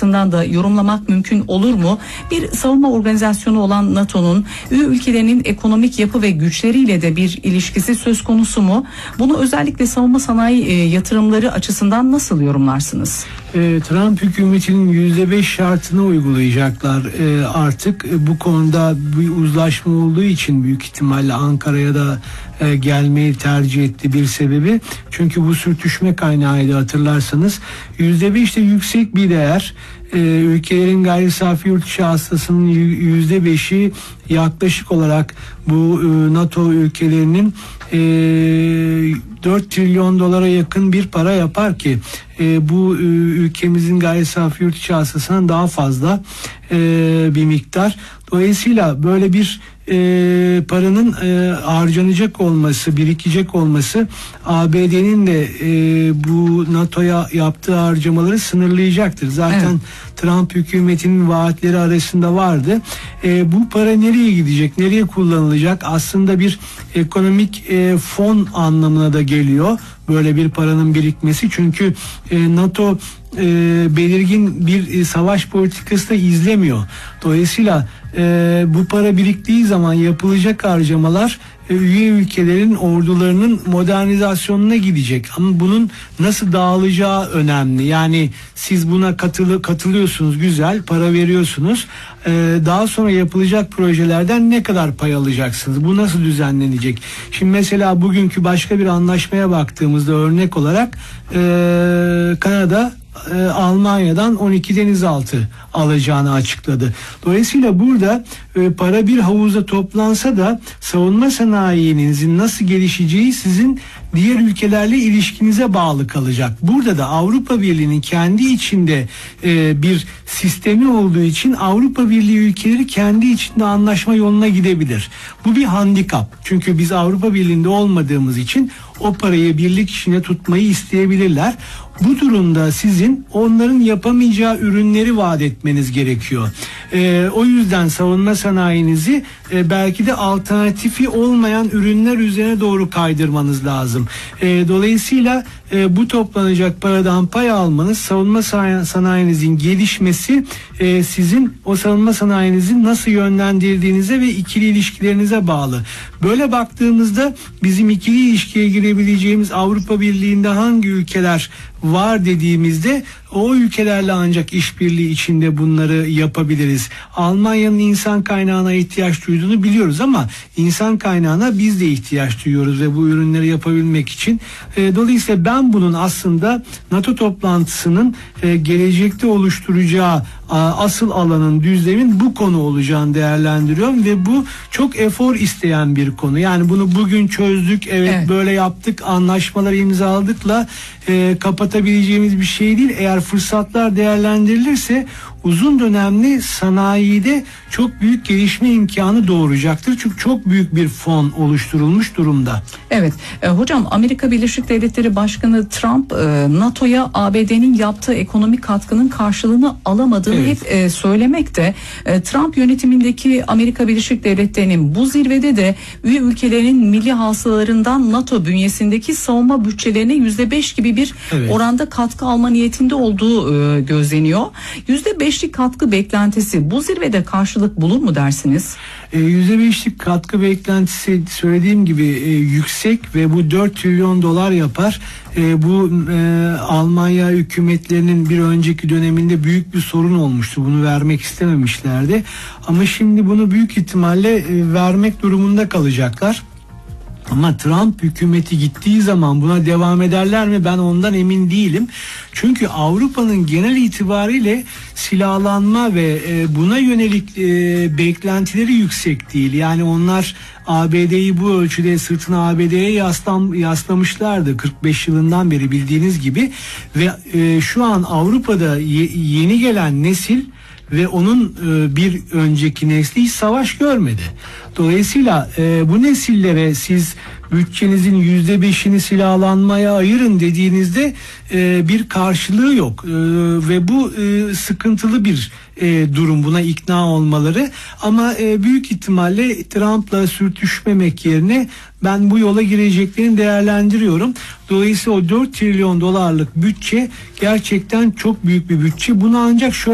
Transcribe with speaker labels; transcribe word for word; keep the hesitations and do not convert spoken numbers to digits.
Speaker 1: açısından da yorumlamak mümkün olur mu? Bir savunma organizasyonu olan NATO'nun üye ülkelerinin ekonomik yapı ve güçleriyle de bir ilişkisi söz konusu mu? Bunu özellikle savunma sanayi e, yatırımları açısından nasıl yorumlarsınız?
Speaker 2: E, Trump hükümetinin yüzde beş şartını uygulayacaklar e, artık. E, bu konuda bir uzlaşma olduğu için büyük ihtimalle Ankara'ya da e, gelmeyi tercih etti bir sebebi. Çünkü bu sürtüşme kaynağıydı, hatırlarsanız. yüzde beş de yüksek bir değer. Ee, ülkelerin gayri safi yurt içi hasılasının yüzde beşi yaklaşık olarak bu e, NATO ülkelerinin e, dört trilyon dolara yakın bir para yapar ki e, bu e, ülkemizin gayri safi yurt içi hasılasından daha fazla e, bir miktar. Dolayısıyla böyle bir e, paranın e, harcanacak olması, birikecek olması A B D'nin de e, bu NATO'ya yaptığı harcamaları sınırlayacaktır. Zaten evet. Trump hükümetinin vaatleri arasında vardı. E, bu para nereye gidecek, nereye kullanılacak? Aslında bir ekonomik e, fon anlamına da geliyor böyle bir paranın birikmesi. Çünkü e, NATO e, belirgin bir e, savaş politikası da izlemiyor. Dolayısıyla e, bu para biriktiği zaman yapılacak harcamalar e, üye ülkelerin ordularının modernizasyonuna gidecek. Ama bunun nasıl dağılacağı önemli. Yani siz buna katılı, katılıyorsunuz, güzel, para veriyorsunuz. E, daha sonra yapılacak projelerden ne kadar pay alacaksınız? Bu nasıl düzenlenecek? Şimdi mesela bugünkü başka bir anlaşmaya baktığımızda örnek olarak e, Kanada e, Almanya'dan on iki denizaltı alacağını açıkladı. Dolayısıyla burada e, para bir havuzda toplansa da savunma sanayinizin nasıl gelişeceği sizin diğer ülkelerle ilişkinize bağlı kalacak. Burada da Avrupa Birliği'nin kendi içinde e, bir sistemi olduğu için Avrupa Birliği ülkeleri kendi içinde anlaşma yoluna gidebilir. Bu bir handikap. Çünkü biz Avrupa Birliği'nde olmadığımız için o parayı birlik içinde tutmayı isteyebilirler. Bu durumda sizin onların yapamayacağı ürünleri vaat etmeniz gerekiyor. Ee, o yüzden savunma sanayinizi e, belki de alternatifi olmayan ürünler üzerine doğru kaydırmanız lazım. E, dolayısıyla e, bu toplanacak paradan pay almanız, savunma sanayinizin gelişmesi e, sizin o savunma sanayinizi nasıl yönlendirdiğinize ve ikili ilişkilerinize bağlı. Böyle baktığımızda bizim ikili ilişkiye girebileceğimiz Avrupa Birliği'nde hangi ülkeler var dediğimizde o ülkelerle ancak işbirliği içinde bunları yapabiliriz. Almanya'nın insan kaynağına ihtiyaç duyduğunu biliyoruz ama insan kaynağına biz de ihtiyaç duyuyoruz ve bu ürünleri yapabilmek için. E, dolayısıyla ben bunun aslında NATO toplantısının e, gelecekte oluşturacağı a, asıl alanın, düzlemin bu konu olacağını değerlendiriyorum ve bu çok efor isteyen bir konu. Yani bunu bugün çözdük, evet, evet. böyle yaptık, anlaşmalar imzaladıkla e, kapatabileceğimiz bir şey değil. Eğer fırsatlar değerlendirilirse uzun dönemli sanayide çok büyük gelişme imkanı doğuracaktır. Çünkü çok büyük bir fon oluşturulmuş durumda.
Speaker 1: Evet. E, hocam Amerika Birleşik Devletleri Başkanı Trump e, NATO'ya A B D'nin yaptığı ekonomik katkının karşılığını alamadığını evet. hep e, söylemekte. E, Trump yönetimindeki Amerika Birleşik Devletleri'nin bu zirvede de üye ülkelerinin milli hasılalarından NATO bünyesindeki savunma bütçelerine yüzde beş gibi bir evet. oranda katkı alma niyetinde olduğu e, gözleniyor. yüzde beşlik katkı beklentisi bu zirvede karşılık bulur mu dersiniz?
Speaker 2: yüzde beşlik katkı beklentisi söylediğim gibi e, yüksek ve bu dört trilyon dolar yapar. E, bu e, Almanya hükümetlerinin bir önceki döneminde büyük bir sorun olmuştu. Bunu vermek istememişlerdi. Ama şimdi bunu büyük ihtimalle e, vermek durumunda kalacaklar. Ama Trump hükümeti gittiği zaman buna devam ederler mi, ben ondan emin değilim. Çünkü Avrupa'nın genel itibariyle silahlanma ve e, buna yönelik e, beklentileri yüksek değil. Yani onlar A B D'yi bu ölçüde sırtını A B D'ye yaslan, yaslamışlardı kırk beş yılından beri bildiğiniz gibi. Ve e, şu an Avrupa'da ye, yeni gelen nesil ve onun e, bir önceki nesli hiç savaş görmedi. Dolayısıyla e, bu nesillere siz bütçenizin yüzde beşini silahlanmaya ayırın dediğinizde e, bir karşılığı yok. E, ve bu e, sıkıntılı bir e, durum, buna ikna olmaları. Ama e, büyük ihtimalle Trump'la sürtüşmemek yerine ben bu yola gireceklerini değerlendiriyorum. Dolayısıyla o dört trilyon dolarlık bütçe gerçekten çok büyük bir bütçe. Bunu ancak şöyle